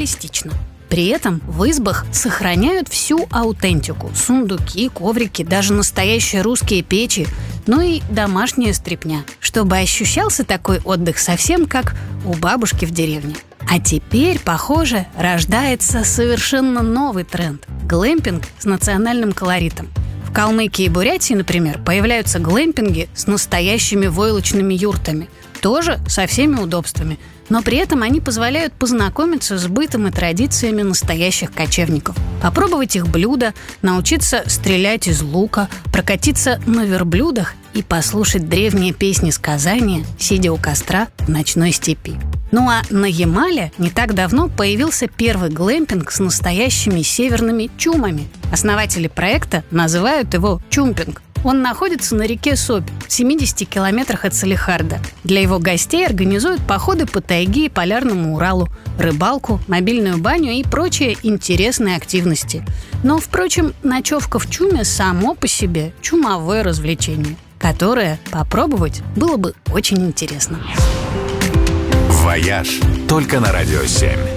минималистично. При этом в избах сохраняют всю аутентику: сундуки, коврики, даже настоящие русские печи, ну и домашняя стряпня, чтобы ощущался такой отдых совсем как у бабушки в деревне. А теперь, похоже, рождается совершенно новый тренд – глэмпинг с национальным колоритом. В Калмыкии и Бурятии, например, появляются глэмпинги с настоящими войлочными юртами, тоже со всеми удобствами, но при этом они позволяют познакомиться с бытом и традициями настоящих кочевников, попробовать их блюда, научиться стрелять из лука, прокатиться на верблюдах и послушать древние песни-сказания, сидя у костра в ночной степи. Ну а на Ямале не так давно появился первый глэмпинг с настоящими северными чумами. Основатели проекта называют его чумпинг. Он находится на реке Собь, в 70 километрах от Салехарда. Для его гостей организуют походы по тайге и полярному Уралу, рыбалку, мобильную баню и прочие интересные активности. Но, впрочем, ночевка в чуме само по себе чумовое развлечение, которое попробовать было бы очень интересно. «Вояж» только на Радио 7.